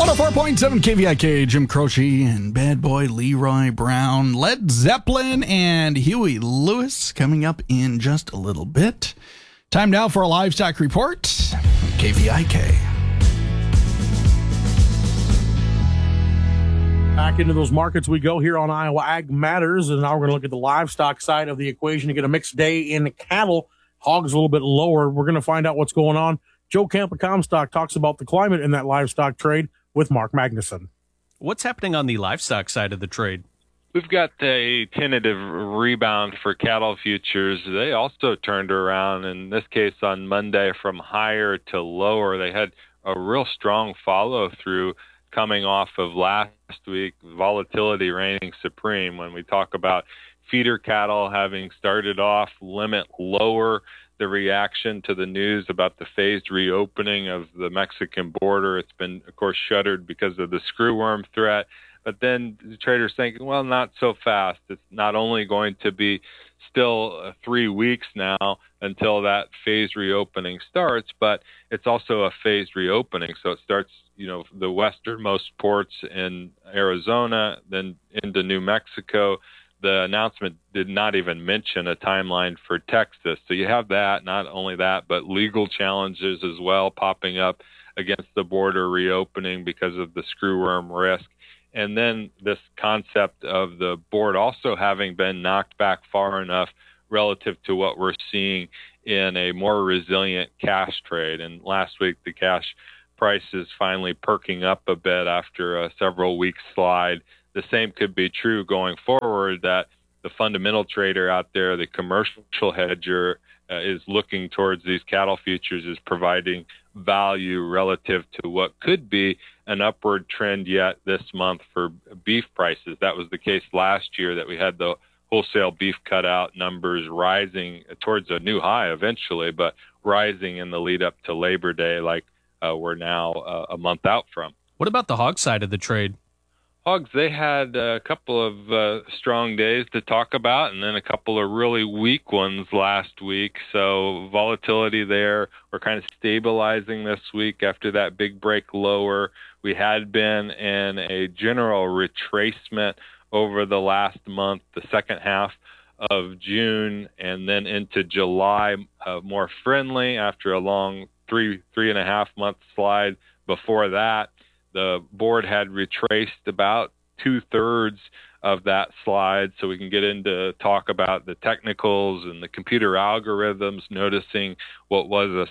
104.7 KVIK, Jim Croce and Bad Boy Leroy Brown, Led Zeppelin, and Huey Lewis coming up in just a little bit. Time now for a livestock report. KVIK. Back into those markets we go here on Iowa Ag Matters, and now we're going to look at the livestock side of the equation to get a mixed day in cattle. Hogs a little bit lower. We're going to find out what's going on. Joe Camp of Comstock talks about the climate in that livestock trade with Mark Magnuson. What's happening on the livestock side of the trade? We've got a tentative rebound for cattle futures. They also turned around, in this case on Monday, from higher to lower. They had a real strong follow-through coming off of last week, volatility reigning supreme. When we talk about feeder cattle having started off limit lower, the reaction to the news about the phased reopening of the Mexican border, it's been, of course, shuttered because of the screwworm threat. But then the traders thinking, well, not so fast. It's not only going to be still 3 weeks now until that phased reopening starts, but it's also a phased reopening. So it starts, the westernmost ports in Arizona, then into New Mexico. The announcement did not even mention a timeline for Texas. So you have that, not only that, but legal challenges as well popping up against the border reopening because of the screwworm risk. And then this concept of the board also having been knocked back far enough relative to what we're seeing in a more resilient cash trade. And last week, the cash price is finally perking up a bit after a several week slide. The same could be true going forward, that the fundamental trader out there, the commercial hedger, is looking towards these cattle futures as providing value relative to what could be an upward trend yet this month for beef prices. That was the case last year, that we had the wholesale beef cutout numbers rising towards a new high eventually, but rising in the lead up to Labor Day, like we're now a month out from. What about the hog side of the trade? Hogs, they had a couple of strong days to talk about, and then a couple of really weak ones last week. So volatility there. We're kind of stabilizing this week after that big break lower. We had been in a general retracement over the last month, the second half of June, and then into July, more friendly after a long three and a half month slide before that. The board had retraced about 2/3 of that slide, so we can get into talk about the technicals and the computer algorithms, noticing what was a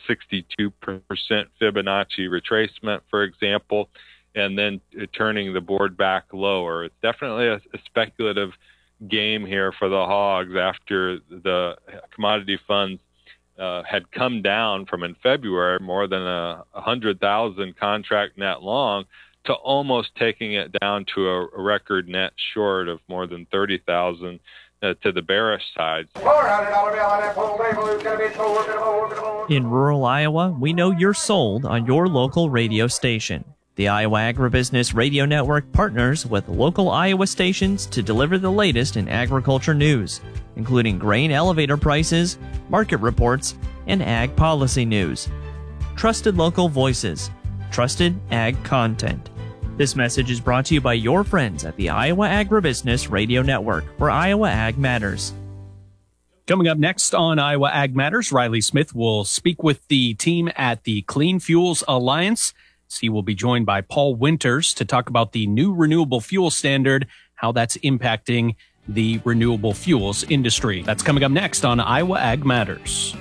62% Fibonacci retracement, for example, and then turning the board back lower. It's definitely a speculative game here for the hogs after the commodity funds had come down from in February more than 100,000 contract net long to almost taking it down to a record net short of more than 30,000 to the bearish side. In rural Iowa, we know you're sold on your local radio station. The Iowa Agribusiness Radio Network partners with local Iowa stations to deliver the latest in agriculture news, including grain elevator prices, market reports, and ag policy news. Trusted local voices, trusted ag content. This message is brought to you by your friends at the Iowa Agribusiness Radio Network, where Iowa Ag matters. Coming up next on Iowa Ag Matters, Riley Smith will speak with the team at the Clean Fuels Alliance. He will be joined by Paul Winters to talk about the new renewable fuel standard, how that's impacting the renewable fuels industry. That's coming up next on Iowa Ag Matters.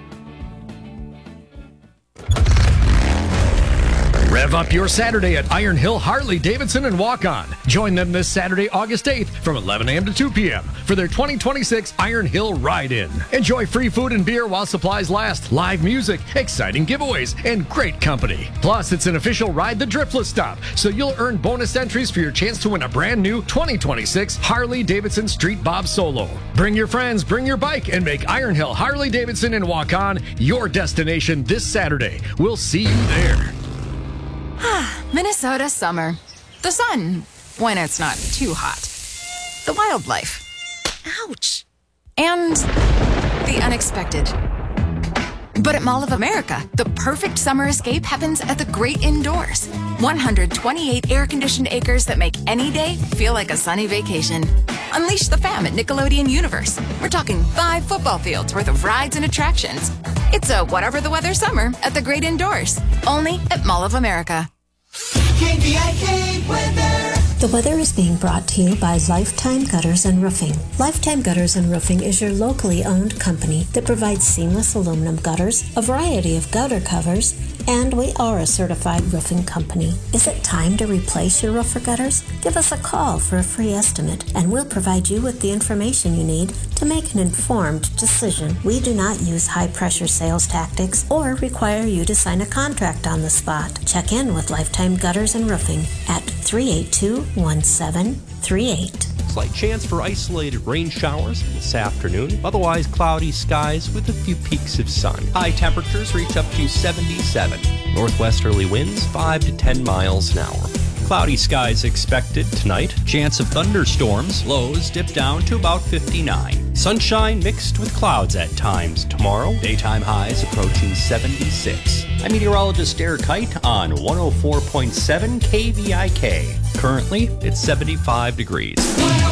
Rev up your Saturday at Iron Hill Harley Davidson and Walk On. Join them this Saturday, August 8th from 11 a.m. to 2 p.m. for their 2026 Iron Hill Ride-In. Enjoy free food and beer while supplies last, live music, exciting giveaways, and great company. Plus, it's an official Ride the Driftless stop, so you'll earn bonus entries for your chance to win a brand new 2026 Harley Davidson Street Bob Solo. Bring your friends, bring your bike, and make Iron Hill Harley Davidson and Walk On your destination this Saturday. We'll see you there. Minnesota summer. The sun, when it's not too hot. The wildlife. Ouch. And the unexpected. But at Mall of America, the perfect summer escape happens at the great indoors. 128 air-conditioned acres that make any day feel like a sunny vacation. Unleash the fam at Nickelodeon Universe. We're talking 5 football fields worth of rides and attractions. It's a whatever the weather summer at the great indoors. Only at Mall of America. KVIK weather. The weather is being brought to you by Lifetime Gutters and Roofing. Lifetime Gutters and Roofing is your locally owned company that provides seamless aluminum gutters, a variety of gutter covers, and we are a certified roofing company. Is it time to replace your roof or gutters? Give us a call for a free estimate, and we'll provide you with the information you need to make an informed decision. We do not use high-pressure sales tactics or require you to sign a contract on the spot. Check in with Lifetime Gutters and Roofing at 382-1738. Slight chance for isolated rain showers this afternoon. Otherwise, cloudy skies with a few peaks of sun. High temperatures reach up to 77. Northwesterly winds 5 to 10 miles an hour. Cloudy skies expected tonight. Chance of thunderstorms. Lows dip down to about 59. Sunshine mixed with clouds at times tomorrow. Daytime highs approaching 76. I'm meteorologist Eric Height on 104.7 KVIK. Currently, it's 75 degrees.